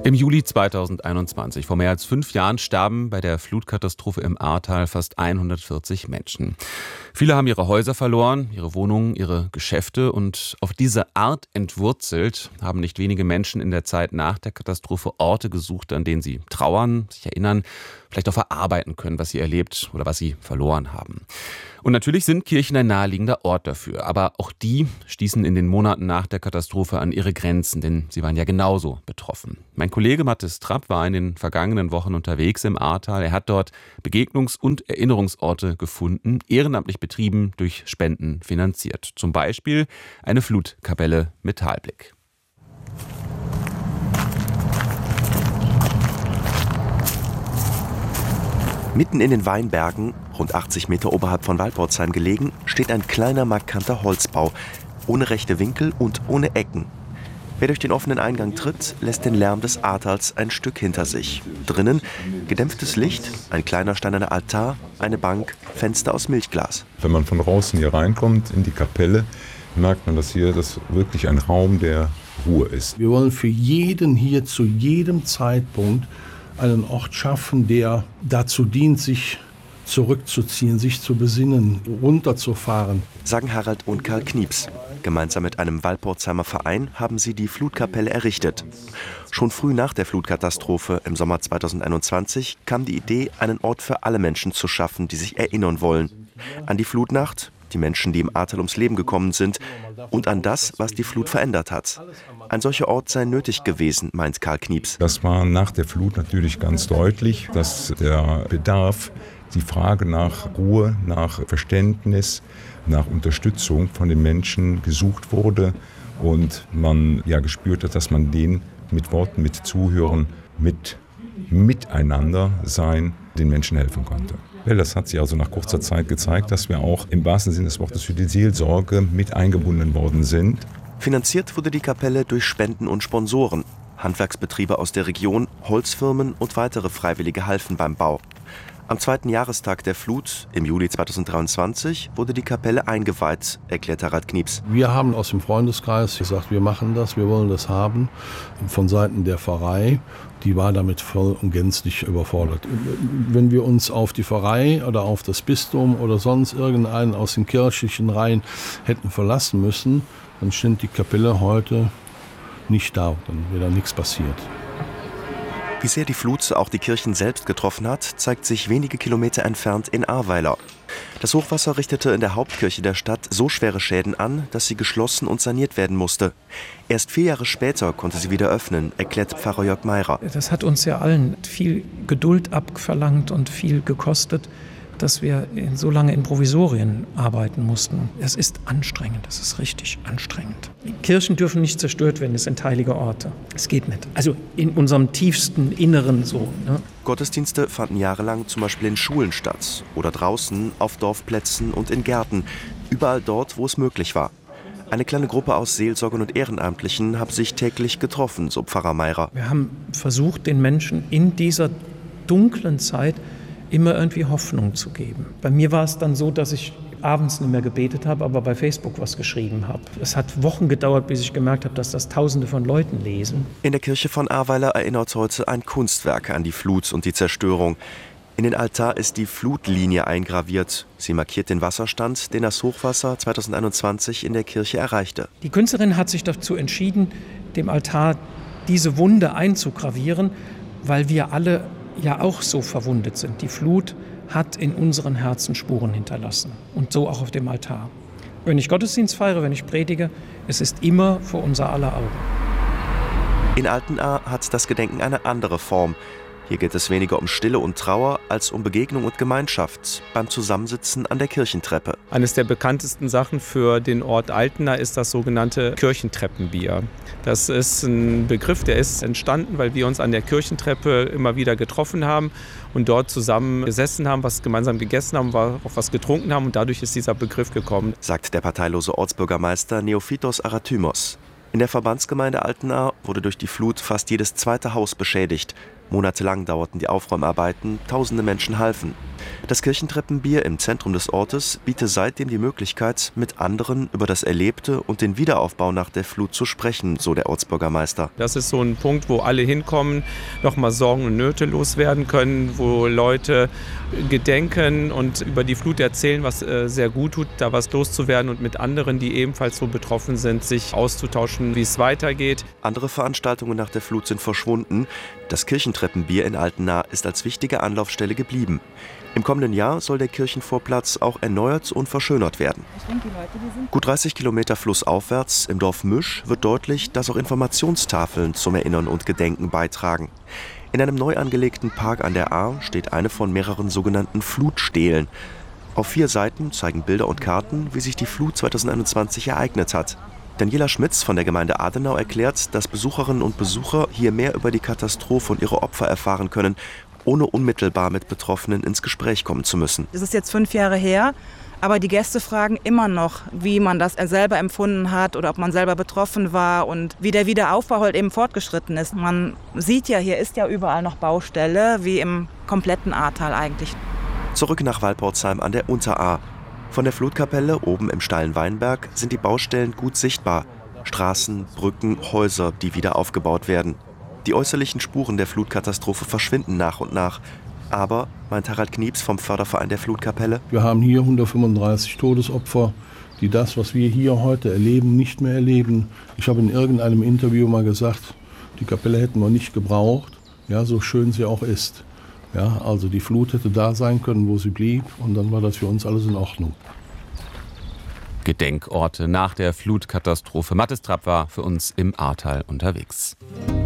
Im Juli 2021, vor mehr als 5 Jahren, starben bei der Flutkatastrophe im Ahrtal fast 140 Menschen. Viele haben ihre Häuser verloren, ihre Wohnungen, ihre Geschäfte, und auf diese Art entwurzelt haben nicht wenige Menschen in der Zeit nach der Katastrophe Orte gesucht, an denen sie trauern, sich erinnern, vielleicht auch verarbeiten können, was sie erlebt oder was sie verloren haben. Und natürlich sind Kirchen ein naheliegender Ort dafür. Aber auch die stießen in den Monaten nach der Katastrophe an ihre Grenzen, denn sie waren ja genauso betroffen. Mein Kollege Mathis Trapp war in den vergangenen Wochen unterwegs im Ahrtal. Er hat dort Begegnungs- und Erinnerungsorte gefunden, ehrenamtlich betrieben, durch Spenden finanziert. Zum Beispiel eine Flutkapelle mit Talblick. Mitten in den Weinbergen, rund 80 Meter oberhalb von Waldbautzheim gelegen, steht ein kleiner, markanter Holzbau, ohne rechte Winkel und ohne Ecken. Wer durch den offenen Eingang tritt, lässt den Lärm des Ahrtals ein Stück hinter sich. Drinnen gedämpftes Licht, ein kleiner steinerner Altar, eine Bank, Fenster aus Milchglas. Wenn man von draußen hier reinkommt in die Kapelle, merkt man, dass hier das wirklich ein Raum der Ruhe ist. Wir wollen für jeden hier zu jedem Zeitpunkt einen Ort schaffen, der dazu dient, sich zurückzuziehen, sich zu besinnen, runterzufahren. Sagen Harald und Karl Knieps. Gemeinsam mit einem Waldbautzheimer Verein haben sie die Flutkapelle errichtet. Schon früh nach der Flutkatastrophe im Sommer 2021 kam die Idee, einen Ort für alle Menschen zu schaffen, die sich erinnern wollen. An die Flutnacht, die Menschen, die im Ahrtal ums Leben gekommen sind, und an das, was die Flut verändert hat. Ein solcher Ort sei nötig gewesen, meint Karl Knieps. Das war nach der Flut natürlich ganz deutlich, dass der Bedarf, die Frage nach Ruhe, nach Verständnis, nach Unterstützung von den Menschen gesucht wurde und man ja gespürt hat, dass man denen mit Worten, mit Zuhören, mit Miteinander sein, den Menschen helfen konnte. Das hat sich also nach kurzer Zeit gezeigt, dass wir auch im wahrsten Sinne des Wortes für die Seelsorge mit eingebunden worden sind. Finanziert wurde die Kapelle durch Spenden und Sponsoren. Handwerksbetriebe aus der Region, Holzfirmen und weitere Freiwillige halfen beim Bau. Am 2. Jahrestag der Flut, im Juli 2023, wurde die Kapelle eingeweiht, erklärt Harald Knieps. Wir haben aus dem Freundeskreis gesagt, wir machen das, wir wollen das haben. Von Seiten der Pfarrei, die war damit voll und gänzlich überfordert. Wenn wir uns auf die Pfarrei oder auf das Bistum oder sonst irgendeinen aus den kirchlichen Reihen hätten verlassen müssen, dann stand die Kapelle heute nicht da, dann wäre da nichts passiert. Wie sehr die Flut auch die Kirchen selbst getroffen hat, zeigt sich wenige Kilometer entfernt in Ahrweiler. Das Hochwasser richtete in der Hauptkirche der Stadt so schwere Schäden an, dass sie geschlossen und saniert werden musste. Erst 4 Jahre später konnte sie wieder öffnen, erklärt Pfarrer Jörg Meirer. Das hat uns ja allen viel Geduld abverlangt und viel gekostet, dass wir so lange in Provisorien arbeiten mussten. Es ist anstrengend, es ist richtig anstrengend. Die Kirchen dürfen nicht zerstört werden, es sind heilige Orte. Es geht nicht. Also in unserem tiefsten Inneren so. Ne? Gottesdienste fanden jahrelang zum Beispiel in Schulen statt oder draußen auf Dorfplätzen und in Gärten. Überall dort, wo es möglich war. Eine kleine Gruppe aus Seelsorgern und Ehrenamtlichen hat sich täglich getroffen, so Pfarrer Meirer. Wir haben versucht, den Menschen in dieser dunklen Zeit immer irgendwie Hoffnung zu geben. Bei mir war es dann so, dass ich abends nicht mehr gebetet habe, aber bei Facebook was geschrieben habe. Es hat Wochen gedauert, bis ich gemerkt habe, dass das Tausende von Leuten lesen. In der Kirche von Ahrweiler erinnert heute ein Kunstwerk an die Flut und die Zerstörung. In den Altar ist die Flutlinie eingraviert. Sie markiert den Wasserstand, den das Hochwasser 2021 in der Kirche erreichte. Die Künstlerin hat sich dazu entschieden, dem Altar diese Wunde einzugravieren, weil wir alle ja auch so verwundet sind. Die Flut hat in unseren Herzen Spuren hinterlassen und so auch auf dem Altar. Wenn ich Gottesdienst feiere, wenn ich predige, es ist immer vor unser aller Augen. In Altenahr hat das Gedenken eine andere Form. Hier geht es weniger um Stille und Trauer als um Begegnung und Gemeinschaft beim Zusammensitzen an der Kirchentreppe. Eines der bekanntesten Sachen für den Ort Altenahr ist das sogenannte Kirchentreppenbier. Das ist ein Begriff, der ist entstanden, weil wir uns an der Kirchentreppe immer wieder getroffen haben und dort zusammen gesessen haben, was gemeinsam gegessen haben, auch was getrunken haben, und dadurch ist dieser Begriff gekommen. Sagt der parteilose Ortsbürgermeister Neophytos Arathymos. In der Verbandsgemeinde Altenahr wurde durch die Flut fast jedes zweite Haus beschädigt. Monatelang dauerten die Aufräumarbeiten, tausende Menschen halfen. Das Kirchentreppenbier im Zentrum des Ortes bietet seitdem die Möglichkeit, mit anderen über das Erlebte und den Wiederaufbau nach der Flut zu sprechen, so der Ortsbürgermeister. Das ist so ein Punkt, wo alle hinkommen, nochmal Sorgen und Nöte loswerden können, wo Leute gedenken und über die Flut erzählen, was sehr gut tut, da was loszuwerden und mit anderen, die ebenfalls so betroffen sind, sich auszutauschen, wie es weitergeht. Andere Veranstaltungen nach der Flut sind verschwunden. Das Kirchentreppenbier in Altena ist als wichtige Anlaufstelle geblieben. Im kommenden Jahr soll der Kirchenvorplatz auch erneuert und verschönert werden. Gut 30 Kilometer flussaufwärts im Dorf Müsch wird deutlich, dass auch Informationstafeln zum Erinnern und Gedenken beitragen. In einem neu angelegten Park an der Ahr steht eine von mehreren sogenannten Flutstelen. Auf 4 Seiten zeigen Bilder und Karten, wie sich die Flut 2021 ereignet hat. Daniela Schmitz von der Gemeinde Adenau erklärt, dass Besucherinnen und Besucher hier mehr über die Katastrophe und ihre Opfer erfahren können, ohne unmittelbar mit Betroffenen ins Gespräch kommen zu müssen. Es ist jetzt 5 Jahre her, aber die Gäste fragen immer noch, wie man das selber empfunden hat oder ob man selber betroffen war und wie der Wiederaufbau halt eben fortgeschritten ist. Man sieht ja, hier ist ja überall noch Baustelle, wie im kompletten Ahrtal eigentlich. Zurück nach Walporzheim an der Unterahr. Von der Flutkapelle oben im steilen Weinberg sind die Baustellen gut sichtbar. Straßen, Brücken, Häuser, die wieder aufgebaut werden. Die äußerlichen Spuren der Flutkatastrophe verschwinden nach und nach. Aber, meint Harald Knieps vom Förderverein der Flutkapelle, wir haben hier 135 Todesopfer, die das, was wir hier heute erleben, nicht mehr erleben. Ich habe in irgendeinem Interview mal gesagt, die Kapelle hätten wir nicht gebraucht, ja, so schön sie auch ist. Ja, also die Flut hätte da sein können, wo sie blieb, und dann war das für uns alles in Ordnung. Gedenkorte nach der Flutkatastrophe. Mathis Trapp war für uns im Ahrtal unterwegs.